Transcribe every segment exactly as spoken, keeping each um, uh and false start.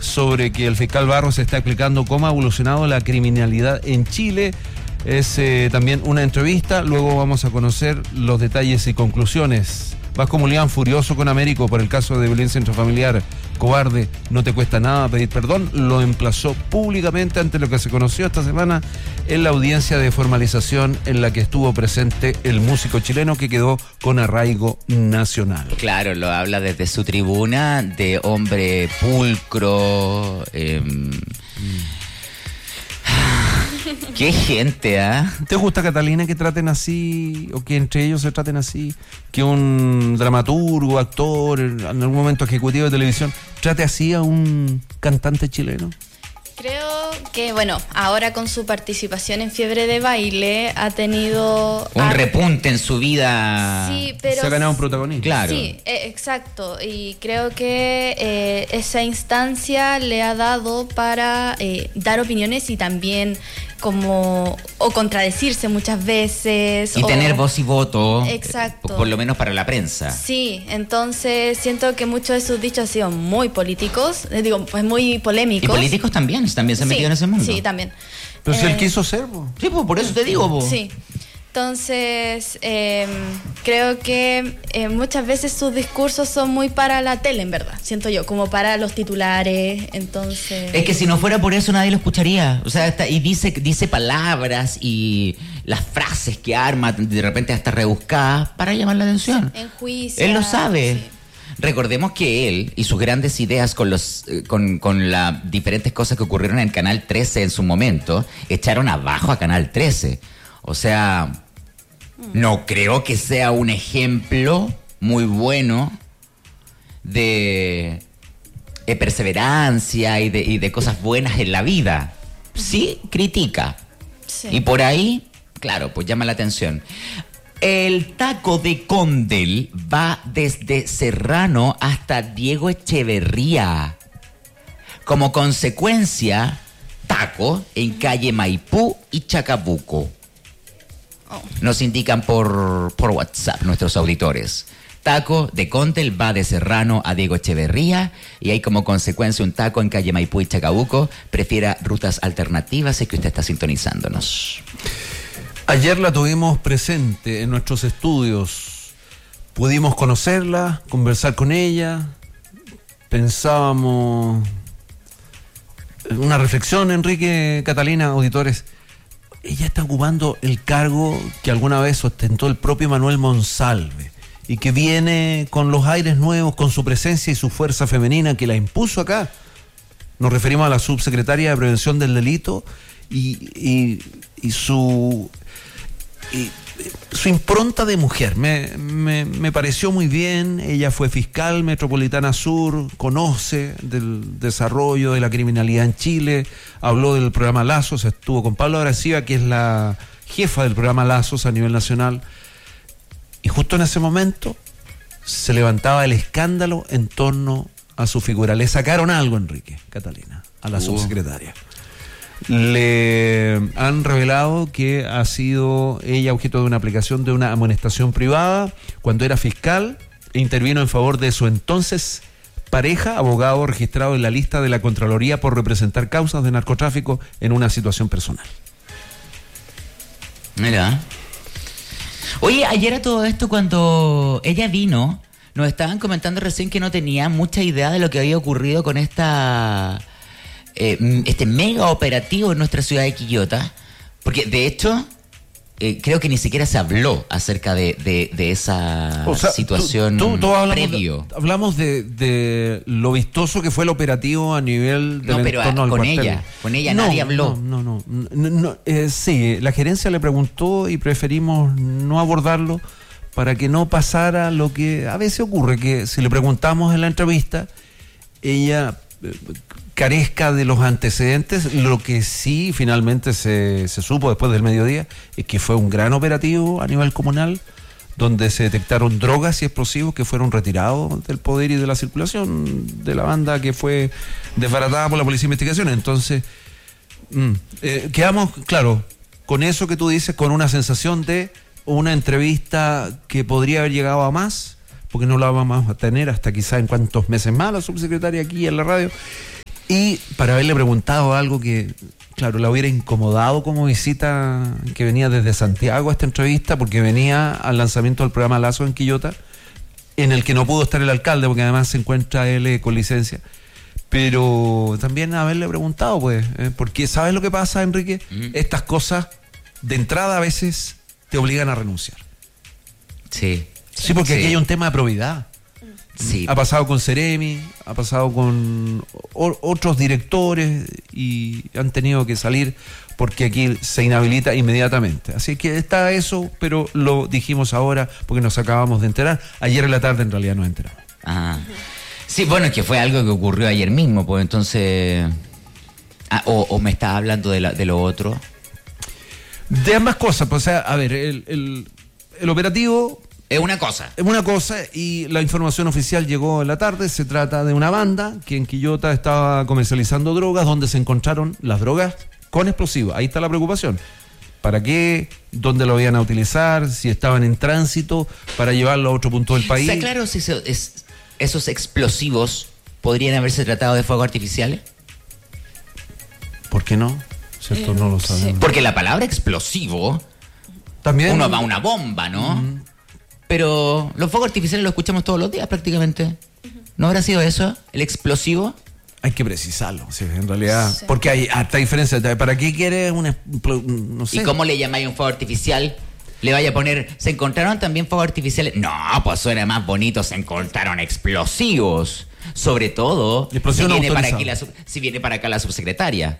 sobre que el fiscal Barros está explicando cómo ha evolucionado la criminalidad en Chile. Es eh, también una entrevista, luego vamos a conocer los detalles y conclusiones. Vasco Mulián, furioso con Américo por el caso de violencia intrafamiliar. Cobarde, no te cuesta nada pedir perdón. Lo emplazó públicamente ante lo que se conoció esta semana en la audiencia de formalización en la que estuvo presente el músico chileno que quedó con arraigo nacional. Claro, lo habla desde su tribuna de hombre pulcro. Eh, mm. Qué gente, ¿ah? ¿eh? ¿Te gusta, Catalina, que traten así, o que entre ellos se traten así? Que un dramaturgo, actor, en algún momento ejecutivo de televisión, trate así a un cantante chileno. Creo que, bueno, ahora con su participación en Fiebre de Baile ha tenido... Un repunte en su vida. Sí, pero... Se ha ganado un protagonismo. Claro. Sí, eh, exacto. Y creo que eh, esa instancia le ha dado para eh, dar opiniones y también como... o contradecirse muchas veces. Y o, tener voz y voto. Exacto. Eh, por lo menos para la prensa. Sí, entonces siento que muchos de sus dichos han sido muy políticos, eh, digo, pues muy polémicos. Y políticos también, también se han sí, metido en ese mundo. Sí, también. Pero eh, si él quiso ser, po. Sí, pues por eso te digo, po. Sí. Entonces, eh, creo que eh, muchas veces sus discursos son muy para la tele, en verdad, siento yo, como para los titulares, entonces... Es que si no fuera por eso nadie lo escucharía, o sea, está, y dice, dice palabras y las frases que arma de repente hasta rebuscadas para llamar la atención. En juicio. Él lo sabe. Sí. Recordemos que él y sus grandes ideas con los eh, con, con las diferentes cosas que ocurrieron en Canal trece en su momento, echaron abajo a Canal trece. O sea, no creo que sea un ejemplo muy bueno de, de perseverancia y de, y de cosas buenas en la vida. Sí, critica. Sí. Y por ahí, claro, pues llama la atención. El taco de Condel va desde Serrano hasta Diego Echeverría. Como consecuencia, taco en calle Maipú y Chacabuco. Oh. Nos indican por, por WhatsApp nuestros auditores. Taco de Condel va de Serrano a Diego Echeverría y hay como consecuencia un taco en calle Maipú y Chacabuco. Prefiera rutas alternativas, es que usted está sintonizándonos. Ayer la tuvimos presente en nuestros estudios. Pudimos conocerla, conversar con ella. Pensábamos... Una reflexión, Enrique, Catalina, auditores. Ella está ocupando el cargo que alguna vez ostentó el propio Manuel Monsalve y que viene con los aires nuevos, con su presencia y su fuerza femenina que la impuso acá. Nos referimos a la subsecretaria de Prevención del Delito y, y, y su... Y su impronta de mujer me, me, me pareció muy bien. Ella fue fiscal metropolitana sur, conoce del desarrollo de la criminalidad en Chile, habló del programa Lazos, estuvo con Pablo Araciba, que es la jefa del programa Lazos a nivel nacional, y justo en ese momento se levantaba el escándalo en torno a su figura. Le sacaron algo, Enrique, Catalina, a la uh. subsecretaria. Le han revelado que ha sido ella objeto de una aplicación de una amonestación privada cuando era fiscal e intervino en favor de su entonces pareja, abogado registrado en la lista de la Contraloría por representar causas de narcotráfico en una situación personal. Mira. Oye, ayer a todo esto cuando ella vino, nos estaban comentando recién que no tenía mucha idea de lo que había ocurrido con esta... Eh, este mega operativo en nuestra ciudad de Quillota, porque de hecho eh, creo que ni siquiera se habló acerca de, de, de esa o sea, situación tú, tú, tú hablamos previo. De, hablamos de, de lo vistoso que fue el operativo a nivel del no, pero entorno a, al con cuartel. ella, con ella no, nadie habló. No, no, no, no, no eh, sí, la gerencia le preguntó y preferimos no abordarlo para que no pasara lo que a veces ocurre, que si le preguntamos en la entrevista, ella eh, carezca de los antecedentes. Lo que sí finalmente se, se supo después del mediodía es que fue un gran operativo a nivel comunal donde se detectaron drogas y explosivos que fueron retirados del poder y de la circulación de la banda que fue desbaratada por la Policía de Investigaciones. Entonces mm, eh, quedamos, claro, con eso que tú dices, con una sensación de una entrevista que podría haber llegado a más, porque no la vamos a tener hasta quizá en cuantos meses más la subsecretaria aquí en la radio. Y para haberle preguntado algo que, claro, la hubiera incomodado como visita, que venía desde Santiago a esta entrevista, porque venía al lanzamiento del programa Lazo en Quillota, en el que no pudo estar el alcalde, porque además se encuentra él eh, con licencia. Pero también haberle preguntado, pues, eh, porque ¿sabes lo que pasa, Enrique? Mm. Estas cosas, de entrada, a veces te obligan a renunciar. Sí. Sí, porque sí. aquí hay un tema de probidad. Sí. Ha pasado con Ceremi, ha pasado con o, otros directores y han tenido que salir porque aquí se inhabilita inmediatamente. Así que está eso, pero lo dijimos ahora porque nos acabamos de enterar. Ayer en la tarde en realidad nos enteramos. Ah. Sí, bueno, es que fue algo que ocurrió ayer mismo, pues entonces... Ah, o, o me estás hablando de, la, de lo otro. De ambas cosas, pues, o sea, a ver, el, el, el operativo... Es una cosa. Es una cosa y la información oficial llegó en la tarde. Se trata de una banda que en Quillota estaba comercializando drogas, donde se encontraron las drogas con explosivos. Ahí está la preocupación. ¿Para qué? ¿Dónde lo iban a utilizar? Si estaban en tránsito para llevarlo a otro punto del país. ¿Está claro si eso es, esos explosivos podrían haberse tratado de fuegos artificiales? ¿Por qué no? ¿Cierto? No lo sabemos. Sí. Porque la palabra explosivo... También... Uno va a una bomba, ¿no? Mm. Pero los fuegos artificiales los escuchamos todos los días prácticamente. ¿No habrá sido eso? ¿El explosivo? Hay que precisarlo, sí, en realidad. Sí. Porque hay hasta diferencia. ¿Para qué quieres un... no sé? ¿Y cómo le llamáis un fuego artificial? Le vaya a poner... ¿Se encontraron también fuegos artificiales? No, pues suena más bonito. Se encontraron explosivos. Sobre todo si viene, para aquí la, si viene para acá la subsecretaria.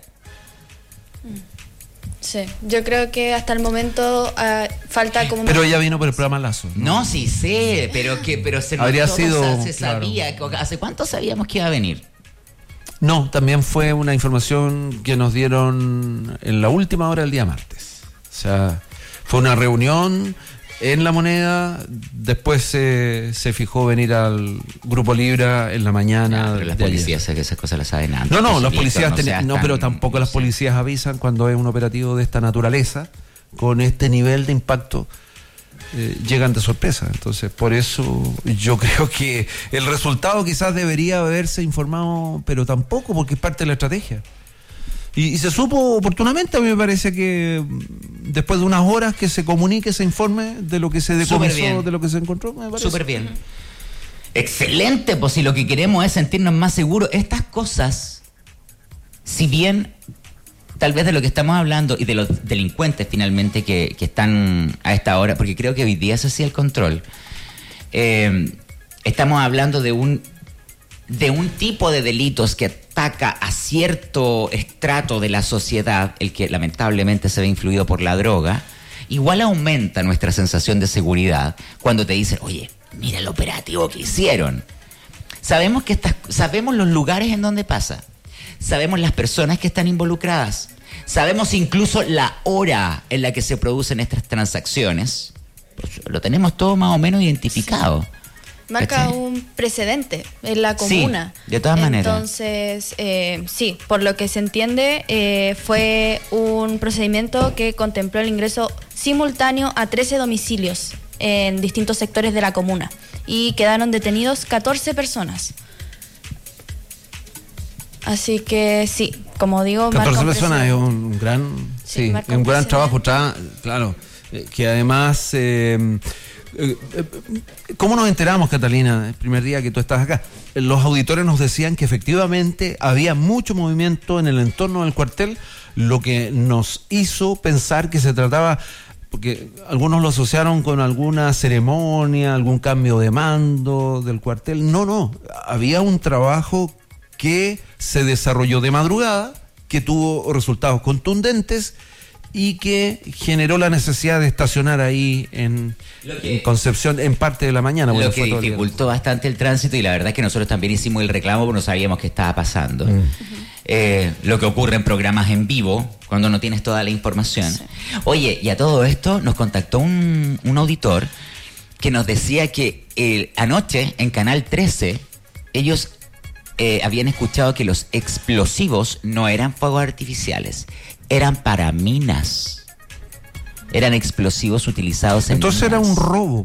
Sí, yo creo que hasta el momento uh, falta como... Pero ella vino por el programa Lazo. No, no sí sé, pero que pero se, Habría sido, se sabía. Claro. ¿Hace cuánto sabíamos que iba a venir? No, también fue una información que nos dieron en la última hora del día martes. O sea, fue una reunión en La Moneda, después se, se fijó venir al Grupo Libra en la mañana. Ah, pero las policías que esas cosas las saben antes. No, no, las policías, no, ten... no tan... pero tampoco las policías avisan cuando es un operativo de esta naturaleza, con este nivel de impacto, eh, llegan de sorpresa. Entonces, por eso yo creo que el resultado quizás debería haberse informado, pero tampoco, porque es parte de la estrategia. Y, y se supo oportunamente. A mí me parece que después de unas horas que se comunique ese informe de lo que se decomisó, de lo que se encontró, me parece. Súper bien. Excelente, pues si lo que queremos es sentirnos más seguros. Estas cosas, si bien tal vez de lo que estamos hablando y de los delincuentes finalmente que, que están a esta hora, porque creo que hoy día se hacía el control, eh, estamos hablando de un de un tipo de delitos que ataca a cierto estrato de la sociedad, el que lamentablemente se ve influido por la droga, igual aumenta nuestra sensación de seguridad cuando te dicen, oye, mira el operativo que hicieron. Sabemos que estas, sabemos los lugares en donde pasa, sabemos las personas que están involucradas, sabemos incluso la hora en la que se producen estas transacciones, pues lo tenemos todo más o menos identificado. Marca ¿Cachai? Un precedente en la comuna. Sí, de todas maneras. Entonces, eh, sí, por lo que se entiende, eh, fue un procedimiento que contempló el ingreso simultáneo a trece domicilios en distintos sectores de la comuna y quedaron detenidos catorce personas. Así que sí, como digo, catorce personas es un gran, sí, sí un gran trabajo, tra- claro, eh, que además... Eh, ¿Cómo nos enteramos, Catalina, el primer día que tú estás acá? Los auditores nos decían que efectivamente había mucho movimiento en el entorno del cuartel, lo que nos hizo pensar que se trataba, porque algunos lo asociaron con alguna ceremonia, algún cambio de mando del cuartel. No, no, había un trabajo que se desarrolló de madrugada, que tuvo resultados contundentes y que generó la necesidad de estacionar ahí en, que, en Concepción en parte de la mañana. Lo que dificultó bastante el tránsito, y la verdad es que nosotros también hicimos el reclamo porque no sabíamos qué estaba pasando. Mm. Uh-huh. Eh, lo que ocurre en programas en vivo, cuando no tienes toda la información. Sí. Oye, y a todo esto nos contactó un, un auditor que nos decía que eh, anoche en Canal trece ellos eh, habían escuchado que los explosivos no eran fuegos artificiales, eran para minas. Eran explosivos utilizados en Entonces minas. Era un robo.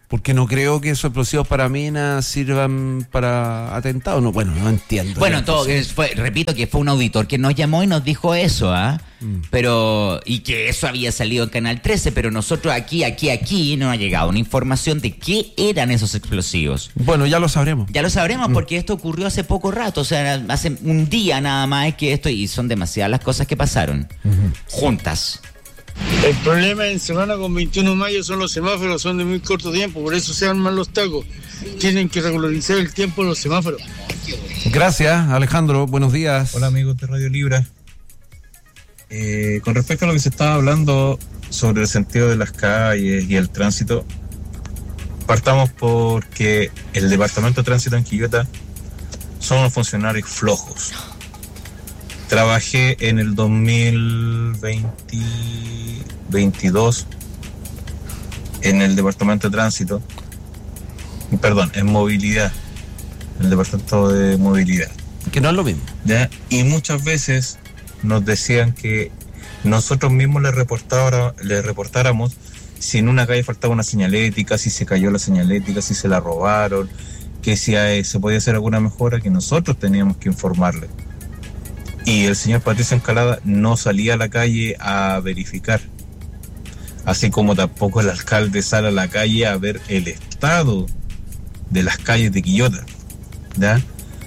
Porque no creo que esos explosivos para minas sirvan para atentados. No, bueno, no entiendo. Bueno, todo, fue, repito que fue un auditor que nos llamó y nos dijo eso, ¿ah? ¿eh? Mm. Pero, y que eso había salido en Canal trece, pero nosotros aquí, aquí, aquí no ha llegado una información de qué eran esos explosivos. Bueno, ya lo sabremos. Ya lo sabremos mm. porque esto ocurrió hace poco rato, o sea, hace un día nada más que esto, y son demasiadas las cosas que pasaron mm-hmm. juntas. El problema en semana con veintiuno de mayo son los semáforos, son de muy corto tiempo, por eso se arman los tacos. Tienen que regularizar el tiempo de los semáforos. Gracias, Alejandro. Buenos días. Hola, amigos de Radio Libra. Eh, con respecto a lo que se estaba hablando sobre el sentido de las calles y el tránsito, partamos porque el Departamento de Tránsito en Quillota son unos funcionarios flojos. Trabajé en el dos mil veintidós en el Departamento de Tránsito, perdón, en Movilidad, en el Departamento de Movilidad. Que no es lo mismo. ¿Ya? Y muchas veces nos decían que nosotros mismos les reportara, les reportáramos si en una calle faltaba una señalética, si se cayó la señalética, si se la robaron, que si hay, se podía hacer alguna mejora, que nosotros teníamos que informarle. Y el señor Patricio Encalada no salía a la calle a verificar, así como tampoco el alcalde sale a la calle a ver el estado de las calles de Quillota, ¿ya?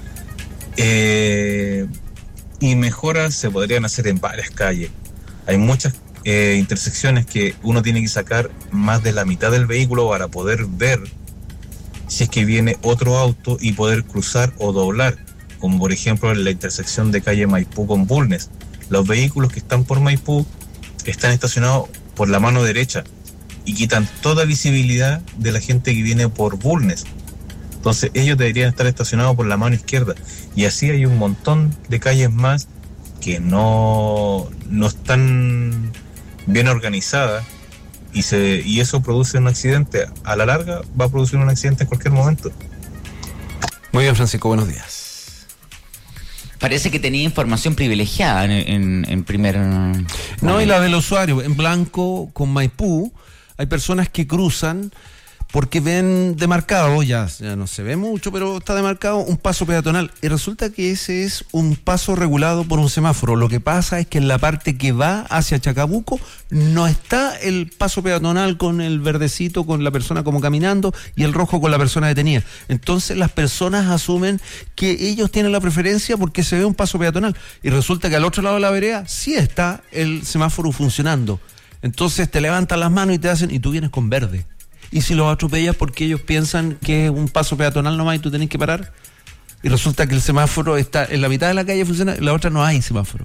Eh, y mejoras se podrían hacer en varias calles. Hay muchas eh, intersecciones que uno tiene que sacar más de la mitad del vehículo para poder ver si es que viene otro auto y poder cruzar o doblar, como por ejemplo en la intersección de calle Maipú con Bulnes. Los vehículos que están por Maipú están estacionados por la mano derecha y quitan toda visibilidad de la gente que viene por Bulnes. Entonces ellos deberían estar estacionados por la mano izquierda. Y así hay un montón de calles más que no, no están bien organizadas y, se, y eso produce un accidente. A la larga va a producir un accidente en cualquier momento. Muy bien, Francisco, buenos días. Parece que tenía información privilegiada en, en, en primer... No, momento. Y la del usuario. En Blanco, con Maipú, hay personas que cruzan porque ven demarcado, ya, ya no se ve mucho, pero está demarcado un paso peatonal. Y resulta que ese es un paso regulado por un semáforo. Lo que pasa es que en la parte que va hacia Chacabuco no está el paso peatonal con el verdecito, con la persona como caminando, y el rojo con la persona detenida. Entonces las personas asumen que ellos tienen la preferencia porque se ve un paso peatonal. Y resulta que al otro lado de la vereda sí está el semáforo funcionando. Entonces te levantan las manos y te hacen, y tú vienes con verde. Y si los atropellas porque ellos piensan que es un paso peatonal nomás y tú tenés que parar, y resulta que el semáforo está en la mitad de la calle funciona, en la otra no hay semáforo.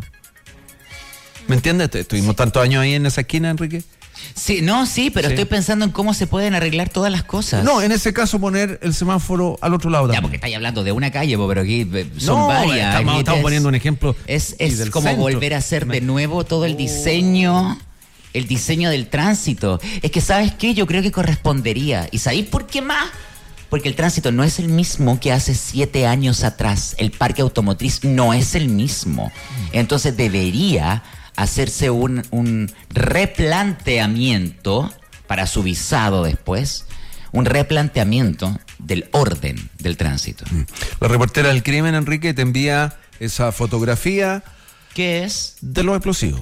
¿Me entiendes? Estuvimos tantos años ahí en esa esquina, Enrique. Sí, no, sí, pero sí. Estoy pensando en cómo se pueden arreglar todas las cosas. No, en ese caso poner el semáforo al otro lado también. Ya, porque estáis hablando de una calle, pero aquí son no, varias. Estamos, aquí estamos es, poniendo un ejemplo. Es, es como centro. Volver a hacer de nuevo todo el diseño... El diseño del tránsito. Es que, ¿sabes qué? Yo creo que correspondería. ¿Y sabéis por qué más? Porque el tránsito no es el mismo que hace siete años atrás. El parque automotriz no es el mismo. Entonces debería hacerse un, un replanteamiento para su visado después. Un replanteamiento del orden del tránsito. La reportera del crimen, Enrique, te envía esa fotografía. ¿Qué es? De los explosivos.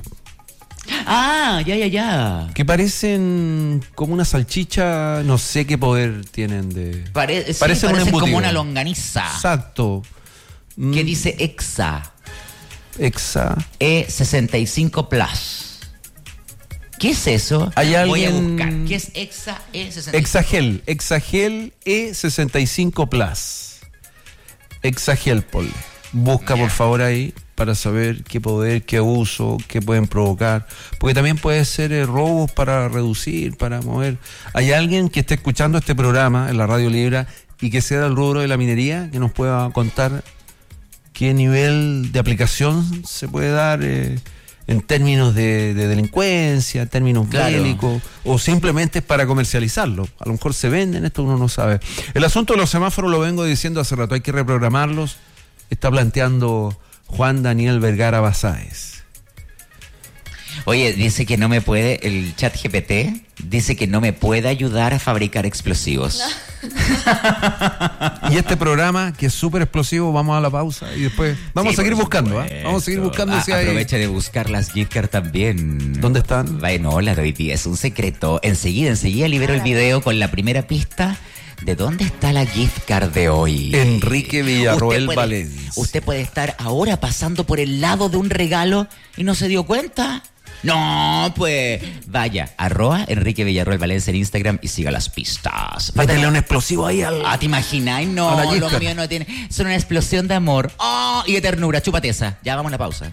Ah, ya, ya, ya. Que parecen como una salchicha, no sé qué poder tienen de... Pare- sí, parecen parecen como una longaniza. Exacto. Que mm. dice Exa. Exa. E sesenta y cinco Plus. ¿Qué es eso? ¿Hay alguien... Voy a buscar. ¿Qué es Exa E sesenta y cinco? Exagel. Exagel E sesenta y cinco Plus. Exagel, ponle. Busca, yeah. por favor, ahí, para saber qué poder, qué uso, qué pueden provocar. Porque también puede ser eh, robos para reducir, para mover. ¿Hay alguien que esté escuchando este programa en la Radio Libra y que sea del rubro de la minería, que nos pueda contar qué nivel de aplicación se puede dar eh, en términos de, de delincuencia, en términos claro. bélicos, o simplemente es para comercializarlo? A lo mejor se venden, esto uno no sabe. El asunto de los semáforos lo vengo diciendo hace rato, hay que reprogramarlos. Está planteando Juan Daniel Vergara Basáez. Oye, dice que no me puede, el chat G P T dice que no me puede ayudar a fabricar explosivos. No. Y este programa, que es súper explosivo, vamos a la pausa y después vamos sí, a seguir buscando, ¿eh? Vamos a seguir buscando. Ah, si hay... Aprovecha de buscar las gift cards también. ¿Dónde están? Bueno, la doy día, es un secreto. Enseguida, enseguida libero el video con la primera pista. ¿De dónde está la gift card de hoy? Enrique Villarroel Valencia. Usted puede estar ahora pasando por el lado de un regalo y no se dio cuenta. No, pues vaya, arroba Enrique Villarroel Valencia en Instagram y siga las pistas. Métele un explosivo ahí al... Ah, ¿te imagináis? No, lo mío no tiene... Son una explosión de amor. Oh, y de ternura, chúpate esa. Ya vamos a la pausa.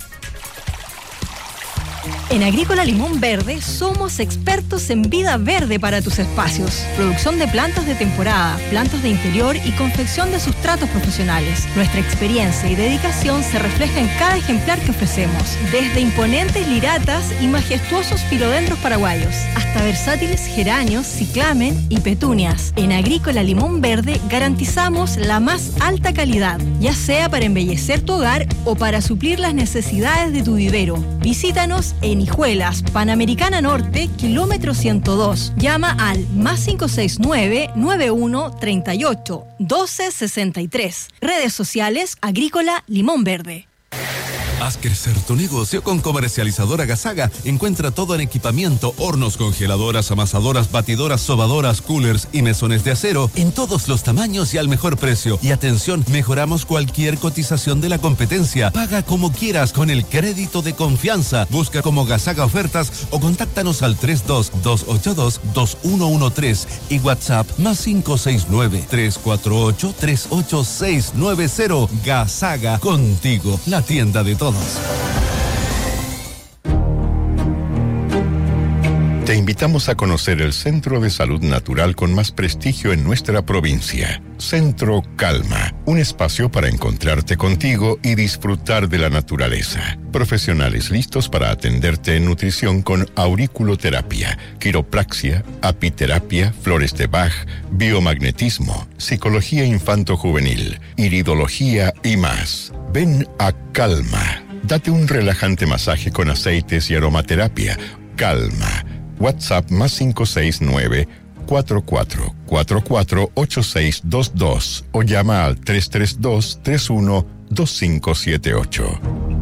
En Agrícola Limón Verde somos expertos en vida verde para tus espacios. Producción de plantas de temporada, plantas de interior y confección de sustratos profesionales. Nuestra experiencia y dedicación se refleja en cada ejemplar que ofrecemos. Desde imponentes liratas y majestuosos filodendros paraguayos, hasta versátiles geranios, ciclamen y petunias. En Agrícola Limón Verde garantizamos la más alta calidad, ya sea para embellecer tu hogar o para suplir las necesidades de tu vivero. Visítanos en Hijuelas, Panamericana Norte, kilómetro ciento dos. Llama al más cinco seis nueve, nueve uno tres ocho, uno dos seis tres. Redes sociales Agrícola Limón Verde. Haz crecer tu negocio con Comercializadora Gasaga. Encuentra todo en equipamiento, hornos, congeladoras, amasadoras, batidoras, sobadoras, coolers y mesones de acero en todos los tamaños y al mejor precio. Y atención, mejoramos cualquier cotización de la competencia. Paga como quieras con el crédito de confianza. Busca como Gasaga Ofertas o contáctanos al tres dos dos ocho dos dos uno uno tres y WhatsApp más cinco seis nueve, tres cuatro ocho, tres ocho seis nueve cero. Gasaga, contigo, la tienda de todos. Te invitamos a conocer el Centro de Salud Natural con más prestigio en nuestra provincia. Centro Calma, un espacio para encontrarte contigo y disfrutar de la naturaleza. Profesionales listos para atenderte en nutrición con auriculoterapia, quiropraxia, apiterapia, flores de Bach, biomagnetismo, psicología infanto-juvenil, iridología y más. Ven a Calma. Date un relajante masaje con aceites y aromaterapia. Calma. WhatsApp más cinco seis nueve, cuatro cuatro cuatro cuatro, ocho seis dos dos o llama al tres tres dos, tres uno dos cinco siete ocho.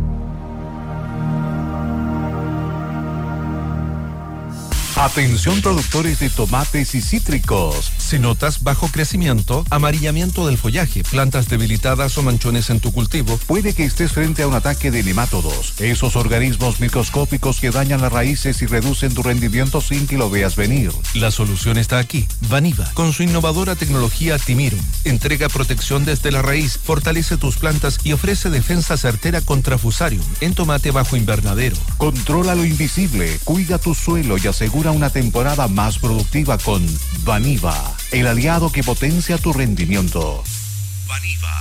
Atención productores de tomates y cítricos. Si notas bajo crecimiento, amarillamiento del follaje, plantas debilitadas o manchones en tu cultivo, puede que estés frente a un ataque de nemátodos. Esos organismos microscópicos que dañan las raíces y reducen tu rendimiento sin que lo veas venir. La solución está aquí. Vaniva, con su innovadora tecnología Timirum, entrega protección desde la raíz, fortalece tus plantas y ofrece defensa certera contra Fusarium en tomate bajo invernadero. Controla lo invisible, cuida tu suelo y asegura una temporada más productiva con Vaniva, el aliado que potencia tu rendimiento. Vaniva.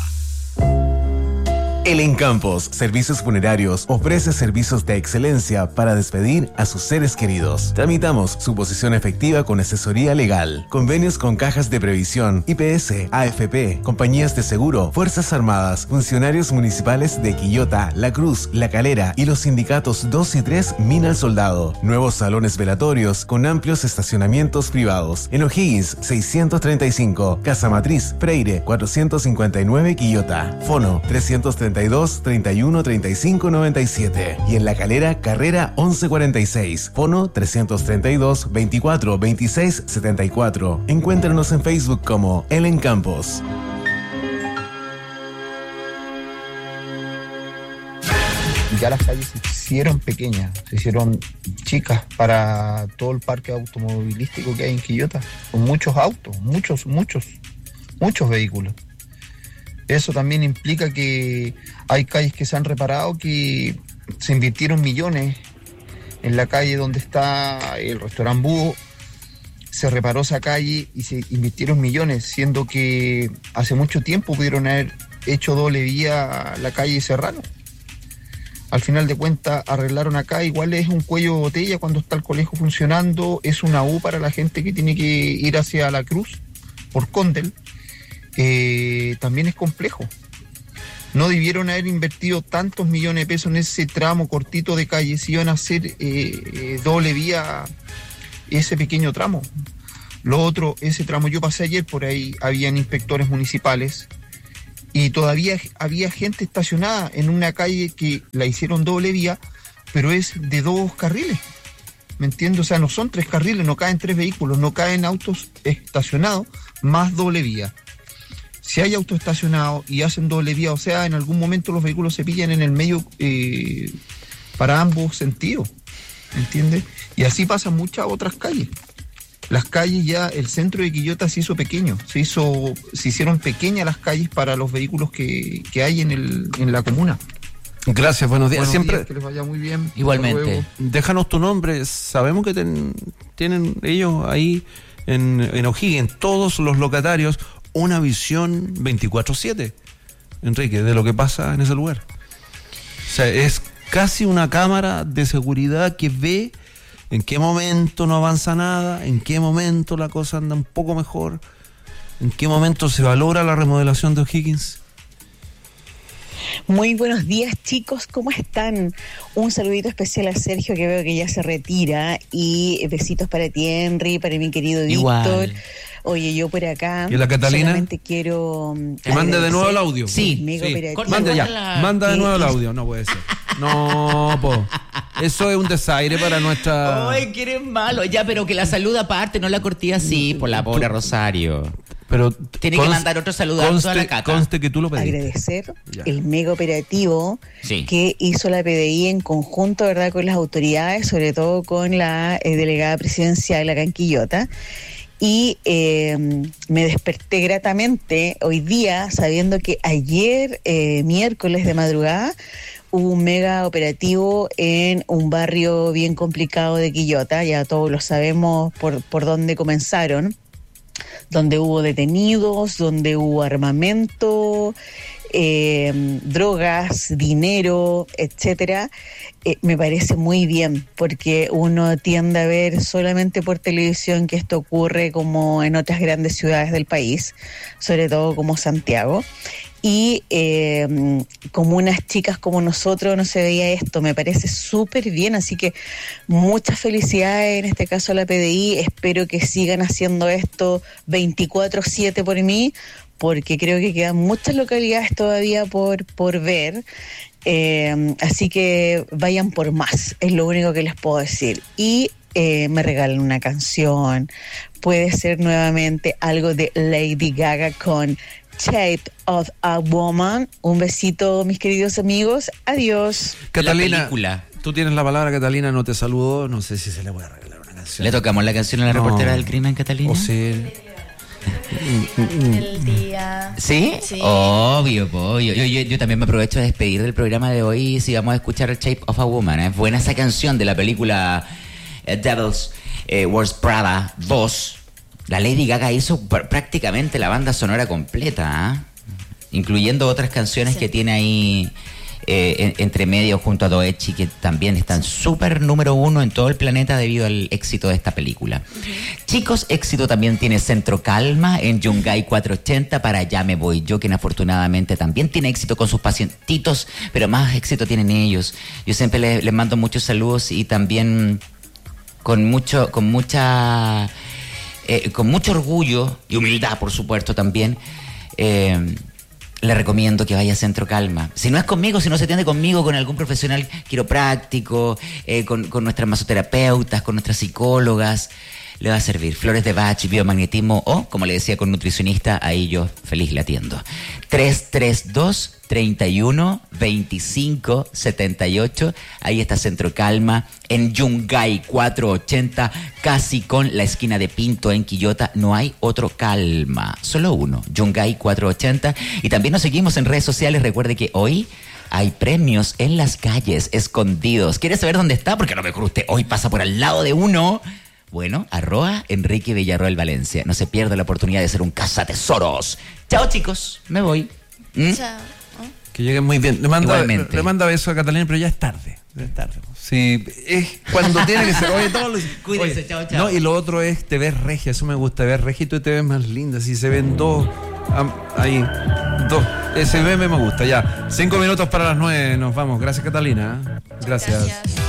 El Encampos Servicios Funerarios ofrece servicios de excelencia para despedir a sus seres queridos. Tramitamos su posición efectiva con asesoría legal, convenios con cajas de previsión, I P S, A F P, compañías de seguro, Fuerzas Armadas, funcionarios municipales de Quillota, La Cruz, La Calera y los sindicatos dos y tres Mina al Soldado. Nuevos salones velatorios con amplios estacionamientos privados. En O'Higgins seiscientos treinta y cinco, Casa Matriz, Freire cuatrocientos cincuenta y nueve Quillota. Fono trescientos treinta y dos, treinta y uno, treinta y cinco, noventa y siete. Y en La Calera, Carrera once cuarenta y seis. Fono trescientos treinta y dos, veinticuatro, veintiséis, setenta y cuatro. Encuéntranos en Facebook como El Encampos. Ya las calles se hicieron pequeñas, se hicieron chicas para todo el parque automovilístico que hay en Quillota, con muchos autos, muchos, muchos, muchos vehículos. Eso también implica que hay calles que se han reparado, que se invirtieron millones. En la calle donde está el restaurante Búho, se reparó esa calle y se invirtieron millones, siendo que hace mucho tiempo pudieron haber hecho doble vía a la calle Serrano. Al final de cuentas arreglaron acá, igual es un cuello de botella cuando está el colegio funcionando, es una U para la gente que tiene que ir hacia La Cruz por Condel. Eh, también es complejo. No debieron haber invertido tantos millones de pesos en ese tramo cortito de calle si iban a hacer eh, eh, doble vía ese pequeño tramo. Lo otro, ese tramo, yo pasé ayer por ahí, habían inspectores municipales y todavía había gente estacionada en una calle que la hicieron doble vía, pero es de dos carriles. ¿Me entiendes? O sea, no son tres carriles, no caen tres vehículos, no caen autos estacionados más doble vía. Si hay autos estacionados y hacen doble vía, o sea, en algún momento los vehículos se pillan en el medio eh, para ambos sentidos, ¿entiendes? Y así pasa en muchas otras calles. Las calles ya, el centro de Quillota se hizo pequeño, se hizo, se hicieron pequeñas las calles para los vehículos que, que hay en, el, en la comuna. Gracias, buenos días. Buenos Siempre días, que les vaya muy bien. Igualmente. Déjanos tu nombre. Sabemos que ten, tienen ellos ahí en, en O'Higgins, todos los locatarios, una visión veinticuatro siete, Enrique, de lo que pasa en ese lugar. O sea, es casi una cámara de seguridad que ve en qué momento no avanza nada, en qué momento la cosa anda un poco mejor, en qué momento se valora la remodelación de O'Higgins. Muy buenos días, chicos, ¿cómo están? Un saludito especial a Sergio, que veo que ya se retira, y besitos para ti, Henry, para mi querido Víctor. Oye, yo por acá ¿y la Catalina? Solamente quiero que mande de nuevo el audio. Sí, sí. Manda ya, la... manda de nuevo el audio, no puede ser. No, po. Eso es un desaire para nuestra... Ay, que eres malo. Ya, pero que la saluda aparte, no la cortía así, por la pobre Rosario. Pero tiene conste, que mandar otro saludo a la Cata. Conste que tú lo pediste. Agradecer ya. el mega operativo sí. que hizo la P D I en conjunto, ¿verdad?, con las autoridades, sobre todo con la eh, delegada presidencial acá en Quillota. Y eh, me desperté gratamente hoy día sabiendo que ayer, eh, miércoles de madrugada, hubo un mega operativo en un barrio bien complicado de Quillota. Ya todos lo sabemos por, por dónde comenzaron, donde hubo detenidos, donde hubo armamento, eh, drogas, dinero, etcétera. Eh, me parece muy bien, porque uno tiende a ver solamente por televisión que esto ocurre como en otras grandes ciudades del país, sobre todo como Santiago. Y eh, como unas chicas como nosotros no se veía esto, me parece súper bien, así que muchas felicidades en este caso a la P D I, espero que sigan haciendo esto veinticuatro siete por mí, porque creo que quedan muchas localidades todavía por, por ver, eh, así que vayan por más, es lo único que les puedo decir. Y eh, me regalan una canción, puede ser nuevamente algo de Lady Gaga con Shape of a Woman. Un besito, mis queridos amigos. Adiós. Catalina, tú tienes la palabra. Catalina no te saludó. No sé si se le puede regalar una canción. ¿Le tocamos la canción a la no. reportera del crimen, Catalina? O sí. El día. ¿Sí? Sí. Obvio, obvio. Yo, yo, yo también me aprovecho de despedir del programa de hoy. Si vamos a escuchar Shape of a Woman. Es buena esa canción de la película eh, Devil's eh, Wears Prada dos. La Lady Gaga hizo pr- prácticamente la banda sonora completa, ¿eh? Incluyendo otras canciones sí. que tiene ahí eh, en, entre medio junto a Doechi, que también están súper número uno en todo el planeta debido al éxito de esta película. Uh-huh. Chicos, éxito también tiene Centro Calma en Yungay cuatrocientos ochenta para Allá Me Voy Yo, quien afortunadamente también tiene éxito con sus pacientitos, pero más éxito tienen ellos. Yo siempre les, les mando muchos saludos y también con mucho, con mucha... Eh, con mucho orgullo y humildad, por supuesto, también, eh, le recomiendo que vaya a Centro Calma. Si no es conmigo, si no se atiende conmigo, con algún profesional quiropráctico, eh, con, con nuestras masoterapeutas, con nuestras psicólogas, le va a servir. Flores de Bach, biomagnetismo o, como le decía, con nutricionista, ahí yo feliz le atiendo. tres tres dos, tres uno, dos cinco siete ocho, ahí está Centro Calma, en Yungay cuatrocientos ochenta, casi con la esquina de Pinto en Quillota. No hay otro Calma, solo uno, Yungay cuatrocientos ochenta. Y también nos seguimos en redes sociales. Recuerde que hoy hay premios en las calles escondidos. ¿Quiere saber dónde está? Porque a lo mejor usted hoy pasa por al lado de uno. Bueno, arroba Enrique Villarroel Valencia. No se pierda la oportunidad de ser un cazatesoros. Chao, chicos, me voy. ¿Mm? Chao. Que lleguen muy bien. Le manda, le manda besos a Catalina, pero ya es tarde. Ya es tarde. Sí, es cuando tiene que ser. Oye, todos los... Cuídense, chao, chao. No, y lo otro es te ves regia. Eso me gusta, ver regia y tú te ves más linda. Si se ven dos, um, ahí, dos. Ese meme me gusta, ya. Cinco minutos para las nueve, nos vamos. Gracias, Catalina. Gracias. Gracias.